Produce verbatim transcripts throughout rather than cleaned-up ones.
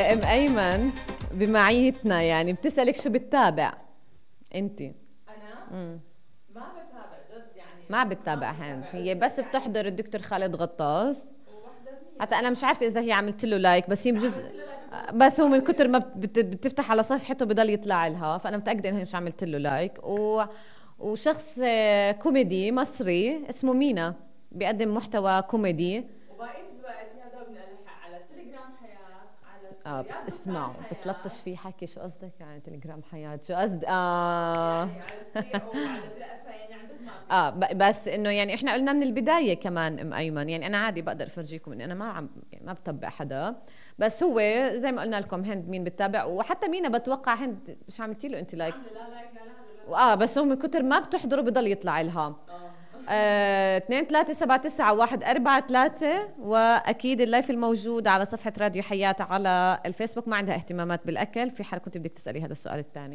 ام ايمن بمعيتنا يعني بتسألك شو بتتابع انتي؟ انا امم ما بتابع جد يعني ما بتتابع ما هند، بتابع هي بس بس يعني بتحضر الدكتور خالد غطاس. وحضرني حتى انا بس مش عارفه اذا هي عملت له لايك، بس هي بجوز. عملت له لايك بس ما بس هو من بتابعه كتر ما يعني. بت- بتفتح على صفحته بضل يطلع لها، فانا متاكده انه هي مش عملت له لايك. و... وشخص آه، كوميدي مصري اسمه مينا، بيقدم محتوى كوميدي. وبقيت دلوقتي هذا بنلحق على تليجرام حياة، على اه ستوريات دكان اسمعوا حياة. بتلطش في حكي، شو قصدك يعني تليجرام حياة؟ شو قصد اه يعني على السريع وعلى الرأفة يعني عن جد ما في. اه ب- بس انه يعني احنا قلنا من البدايه كمان ام ايمن، يعني انا عادي بقدر افرجيكم اني انا ما عم يعني ما بتبع حدا. بس هو زي ما قلنا لكم هند مين بتتابع، وحتى مينا بتوقع هند مش عملتي له انت لايك. عاملة لا لايك لا لها ولا اه لها. بس هو من كتر ما بتحضره بضل يطلع لها. اه آه، اثنين ثلاثة سبعة تسعة واحد أربعة ثلاثة، وأكيد اللايف الموجود على صفحة راديو حياة على الفيسبوك. ما عندها اهتمامات بالأكل؟ في حال كنت بدك تسألي هذا السؤال الثاني.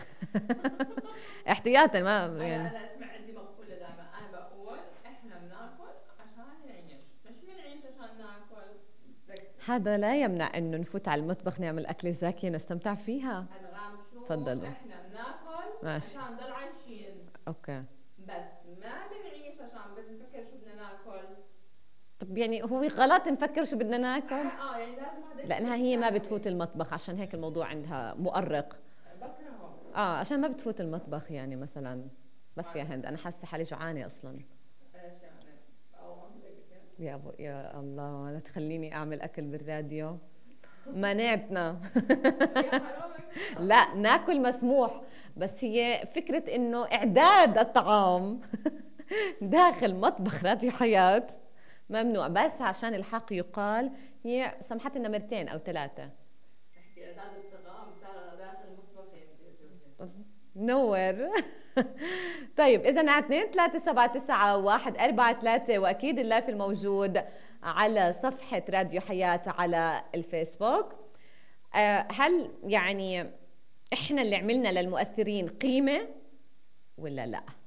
احتياطا ما هلا يعني. انا اسمع عندي مقولة دائما، انا بقول احنا بناكل عشان نعيش، مش بنعيش عشان ناكل. ركزي. هذا لا يمنع انه نفوت على المطبخ نعمل اكله زاكيه نستمتع فيها. انغام شو تفضلوا. احنا بناكل ماشي. عشان نضل عايشين، اوكي. بس ما بنعيش عشان بس نفكر شو بدنا ناكل. طب يعني هو غلط نفكر شو بدنا اه ناكل؟ آه، يعني لازم هذا الشيء لانها هي ما تساوي. بتفوت المطبخ، عشان هيك الموضوع عندها مؤرق. بكرهه. اه عشان ما بتفوت المطبخ يعني مثلا. بس يا ما هند انا حاسه حالي جوعانه اصلا. ايش يعني؟ او عمرك يا أبو يا الله لا تخليني اعمل اكل بالراديو. منعتنا. يا حرام. لا ناكل مسموح، بس هي فكره انه اعداد الطعام داخل مطبخ راديو حياة ممنوع. بس عشان الحق يقال هي سمحت لنا مرتين او ثلاثة. احكي اعداد الطعام داخل المطبخ يعني. نور. طيب اذا على اثنين ثلاثة سبعة تسعة واحد أربعة ثلاثة، واكيد اللايف الموجود على صفحة راديو حياة على الفيسبوك. آه، هل يعني احنا اللي عملنا للمؤثرين قيمة ولا لا؟